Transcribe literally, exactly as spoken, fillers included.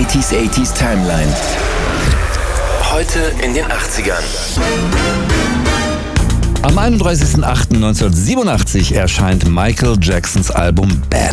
achtziger achtziger Timeline. Heute in den achtzigern. Am einunddreißigsten achten neunzehnhundertsiebenundachtzig erscheint Michael Jacksons Album Bad.